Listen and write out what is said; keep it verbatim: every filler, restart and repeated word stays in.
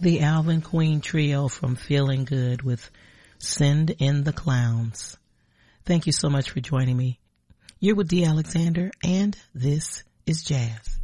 The Alvin Queen Trio from Feeling Good with Send in the Clowns. Thank you so much for joining me. You're with Dee Alexander, and this is Jazz.